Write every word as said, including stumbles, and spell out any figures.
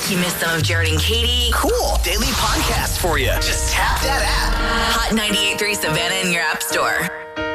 If you missed some of Jared and Katie, cool. Daily podcast for you. Just tap that app. Hot ninety-eight point three Savannah in your app store.